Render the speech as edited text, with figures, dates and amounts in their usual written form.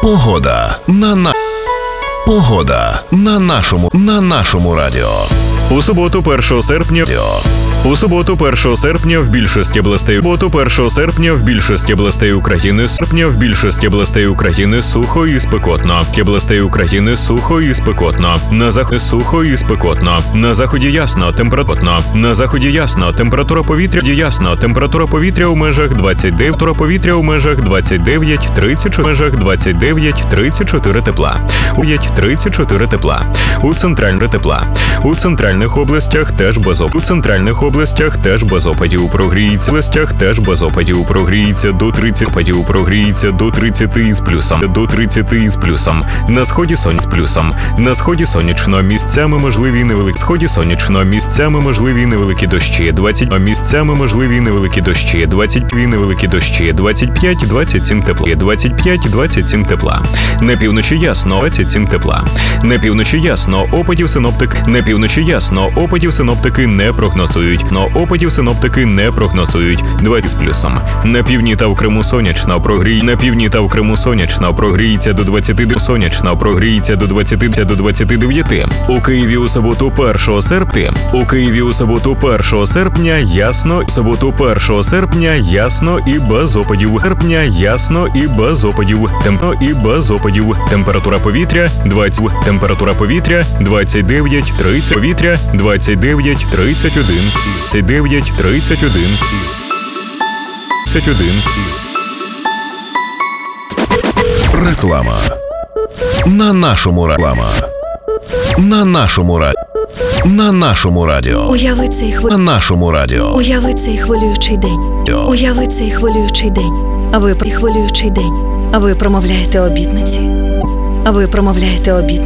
Погода на нашому радіо. У суботу 1 серпня в більшості областей сухо і спекотно. На заході сухо і спекотно. На заході ясно, температурно. На заході ясно, температура повітря у межах 29-34 тепла. 34 тепла. У центральних областях теж без опадів. Прогріється до 30 із плюсом. На сході сонячно, місцями можливі невеликі дощі. 25-27 тепла. На півночі ясно, 27 тепла. На півночі ясно, опадів синоптики не прогнозують. 20 з плюсом. На півдні та в Криму сонячно, прогріється до 29. У Києві у суботу 1 серпня ясно і без опадів. Температура повітря 29-31. Реклама. На нашому радіо. Уяви цей хвилюючий день. А ви промовляєте обітниці.